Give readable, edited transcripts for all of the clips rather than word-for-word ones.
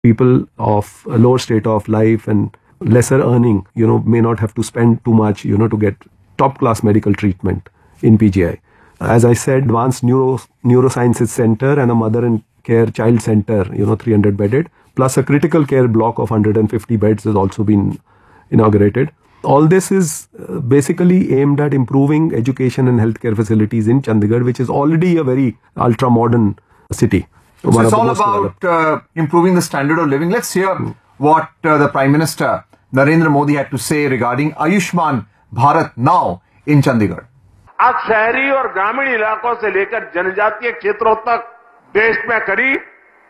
People of a lower state of life and lesser earning, may not have to spend too much, to get top-class medical treatment in PGI. As I said, Advanced Neurosciences Center and a Mother and Care Child Center, 300 bedded, plus a critical care block of 150 beds has also been inaugurated. All this is basically aimed at improving education and healthcare facilities in Chandigarh, which is already a very ultra-modern city. So it's all about improving the standard of living. Let's hear what the Prime Minister Narendra Modi had to say regarding Ayushman Bharat now in Chandigarh. आज शहरी और ग्रामीण इलाकों से लेकर जनजातीय क्षेत्रों तक देश में करीब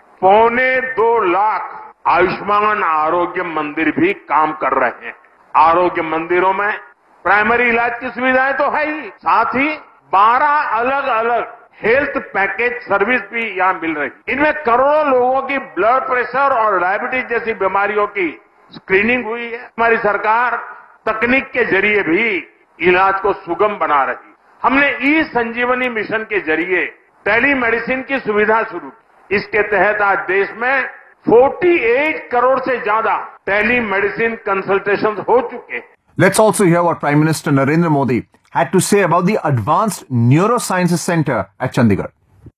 1.25 लाख आयुष्मान आरोग्य मंदिर भी काम कर रहे हैं। आरोग्य मंदिरों में प्राइमरी इलाज की सुविधाएं तो है ही, साथ ही 12 अलग अलग हेल्थ पैकेज सर्विस भी यहां मिल रही है। इनमें करोड़ों लोगों की ब्लड प्रेशर और डायबिटीज जैसी बीमारियों की स्क्रीनिंग हुई है। हमारी सरकार तकनीक के जरिए भी इलाज को सुगम बना रही है। हमने ई संजीवनी मिशन के जरिए टेलीमेडिसिन की सुविधा शुरू की। इसके तहत आज देश में 48 करोड़ से ज्यादा टेलीमेडिसिन कंसल्टेशंस हो चुके हैं। Let's also hear what Prime Minister Narendra Modi had to say about the Advanced Neurosciences Center at Chandigarh.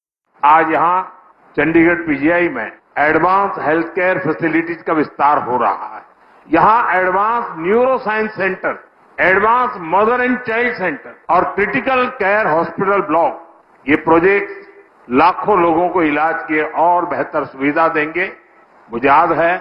आज यहां चंडीगढ़ पीजीआई में एडवांस हेल्थ केयर फैसिलिटीज का विस्तार हो रहा है। यहां advance neuro science centre, advance mother and child centre और क्रिटिकल केयर हॉस्पिटल ब्लॉक, ये प्रोजेक्ट लाखों लोगों को इलाज की और बेहतर सुविधा देंगे। मुझे याद है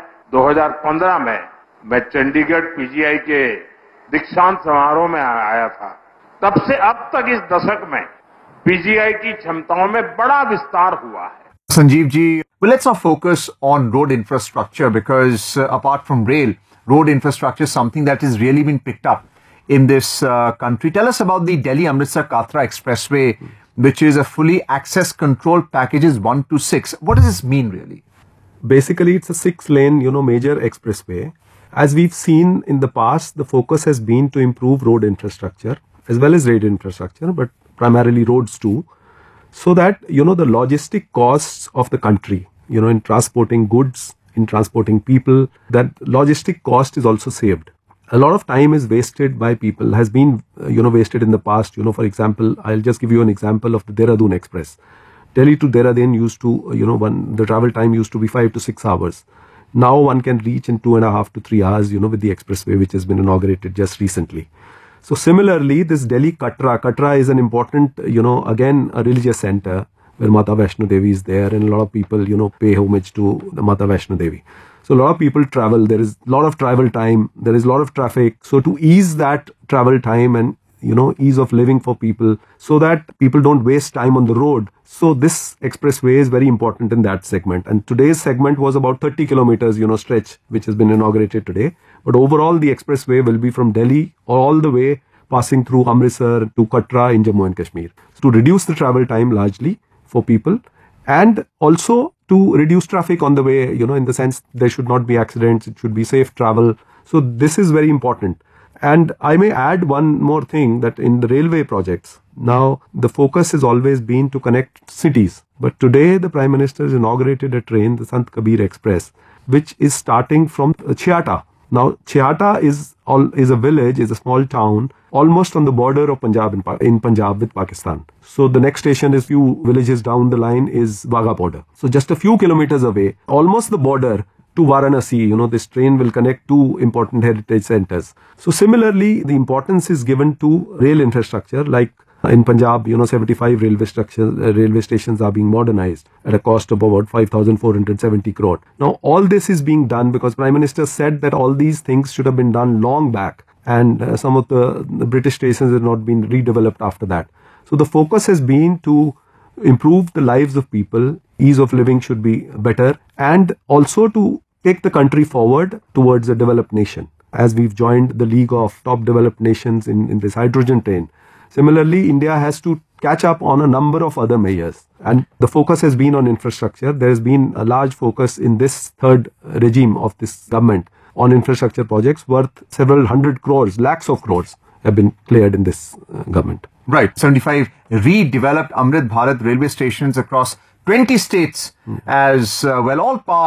2015 में मैं चंडीगढ़ पीजीआई के दीक्षांत समारोह में आया था। तब से अब तक इस दशक में पीजीआई की क्षमताओं में बड़ा विस्तार हुआ है। Sanjeev ji, well, let's now focus on road infrastructure because apart from rail, road infrastructure is something that has really been picked up in this country. Tell us about the Delhi-Amritsar Katra Expressway, which is a fully access control packages 1 to 6. What does this mean really? Basically, it's a 6-lane, major expressway. As we've seen in the past, the focus has been to improve road infrastructure as well as rail infrastructure, but primarily roads too, so that, the logistic costs of the country, in transporting goods, in transporting people, that logistic cost is also saved. A lot of time is wasted by people, has been, wasted in the past. For example, I'll just give you an example of the Dehradun Express. Delhi to Dehradun used to, the travel time used to be 5 to 6 hours. Now one can reach in 2.5 to 3 hours, with the expressway which has been inaugurated just recently. So similarly, this Delhi Katra is an important, again, a religious center where Mata Vaishno Devi is there, and a lot of people, pay homage to the Mata Vaishno Devi. So a lot of people travel, there is a lot of travel time, there is a lot of traffic. So to ease that travel time and, ease of living for people so that people don't waste time on the road. So this expressway is very important in that segment. And today's segment was about 30 kilometers, stretch, which has been inaugurated today. But overall, the expressway will be from Delhi all the way passing through Amritsar to Katra in Jammu and Kashmir. So to reduce the travel time largely for people and also to reduce traffic on the way, in the sense there should not be accidents, it should be safe travel. So this is very important. And I may add one more thing, that in the railway projects, now the focus has always been to connect cities. But today the Prime Minister has inaugurated a train, the Sant Kabir Express, which is starting from Chhiata. Now Chhiata is a village, is a small town, almost on the border of Punjab in Punjab with Pakistan. So the next station is few villages down the line is Wagha border. So just a few kilometers away, almost the border, to Varanasi, this train will connect two important heritage centers. So similarly, the importance is given to rail infrastructure, like in Punjab, 75 railway stations are being modernized at a cost of about 5,470 crore. Now, all this is being done because Prime Minister said that all these things should have been done long back, and some of the British stations have not been redeveloped after that. So the focus has been to improve the lives of people, ease of living should be better, and also to take the country forward towards a developed nation, as we've joined the League of Top Developed Nations in this hydrogen train. Similarly, India has to catch up on a number of other measures, and the focus has been on infrastructure. There has been a large focus in this third regime of this government on infrastructure projects worth several hundred crores, lakhs of crores have been cleared in this government. Right, 75 redeveloped Amrit Bharat railway stations across 20 states as well, all part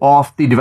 of the